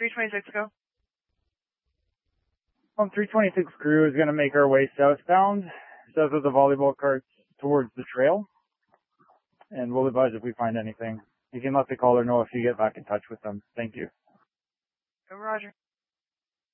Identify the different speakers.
Speaker 1: 326, go.
Speaker 2: 326 crew is going to make our way southbound, south of the volleyball carts towards the trail. And we'll advise if we find anything. You can let the caller know if you get back in touch with them. Thank you.
Speaker 1: Roger.